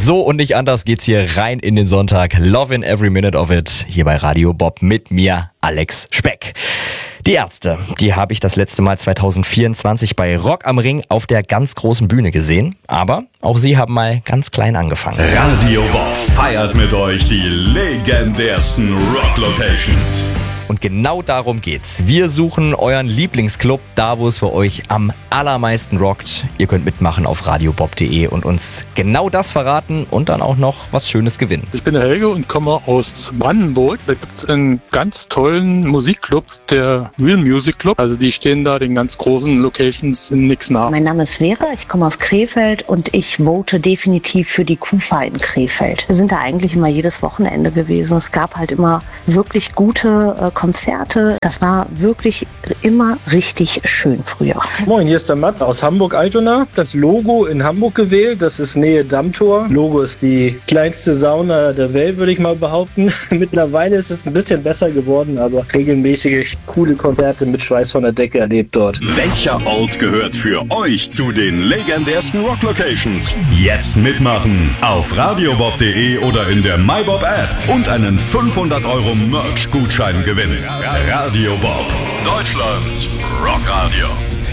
So und nicht anders geht's hier rein in den Sonntag. Love in every minute of it. Hier bei Radio Bob mit mir, Alex Speck. Die Ärzte, die habe ich das letzte Mal 2024 bei Rock am Ring auf der ganz großen Bühne gesehen. Aber auch sie haben mal ganz klein angefangen. Radio Bob feiert mit euch die legendärsten Rock-Locations. Und genau darum geht's. Wir suchen euren Lieblingsclub, da wo es für euch am allermeisten rockt. Ihr könnt mitmachen auf radiobob.de und uns genau das verraten und dann auch noch was Schönes gewinnen. Ich bin der Helge und komme aus Brandenburg. Da gibt es einen ganz tollen Musikclub, der Real Music Club. Also die stehen da den ganz großen Locations in nix nach. Mein Name ist Vera, ich komme aus Krefeld und ich vote definitiv für die Kufa in Krefeld. Wir sind da eigentlich immer jedes Wochenende gewesen. Es gab halt immer wirklich gute Konzerte. Das war wirklich immer richtig schön früher. Moin, hier ist der Matt aus Hamburg-Altona. Das Logo in Hamburg gewählt, das ist Nähe Dammtor. Logo ist die kleinste Sauna der Welt, würde ich mal behaupten. Mittlerweile ist es ein bisschen besser geworden, aber regelmäßig coole Konzerte mit Schweiß von der Decke erlebt dort. Welcher Ort gehört für euch zu den legendärsten Rock-Locations? Jetzt mitmachen auf radiobob.de oder in der MyBob-App und einen 500 € Merch-Gutschein gewinnen. Radio Bob, Deutschlands Rockradio.